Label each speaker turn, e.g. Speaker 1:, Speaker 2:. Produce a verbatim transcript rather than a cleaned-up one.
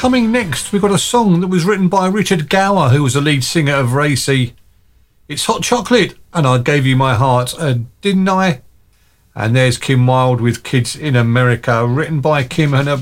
Speaker 1: Coming next, we've got a song that was written by Richard Gower, who was the lead singer of Racy. It's Hot Chocolate, and I Gave You My Heart, uh, didn't I? And there's Kim Wilde with Kids in America, written by Kim and her